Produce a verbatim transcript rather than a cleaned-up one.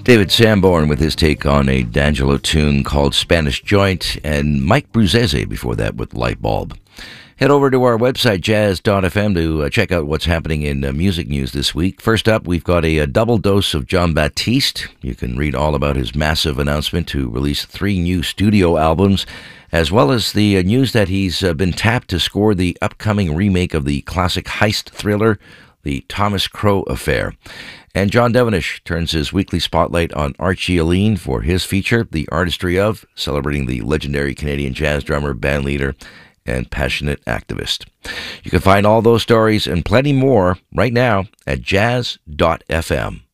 David Sanborn with his take on a D'Angelo tune called Spanish Joint, and Mike Bruzzese before that with Light Bulb. Head over to our website, jazz dot f m, to uh, check out what's happening in uh, music news this week. First up, we've got a, a double dose of Jon Batiste. You can read all about his massive announcement to release three new studio albums, as well as the uh, news that he's uh, been tapped to score the upcoming remake of the classic heist thriller, The Thomas Crow Affair. And John Devenish turns his weekly spotlight on Archie Alleyne for his feature, The Artistry Of, celebrating the legendary Canadian jazz drummer, bandleader, and passionate activist. You can find all those stories and plenty more right now at jazz dot f m.